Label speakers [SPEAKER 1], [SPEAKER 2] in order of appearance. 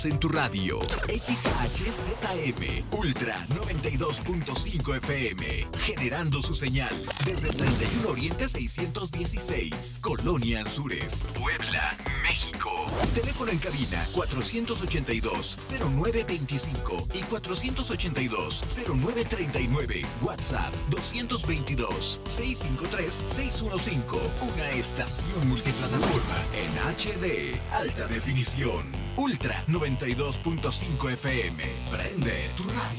[SPEAKER 1] En tu radio, XHZM, Ultra 92.5 FM, generando su señal desde 31 Oriente 616, Colonia Anzures, Puebla, México. Teléfono en cabina 482-0925 y 482-0939. WhatsApp 222-653-615. Una estación multiplataforma en HD, alta definición. Ultra 92.5 FM. Prende tu radio.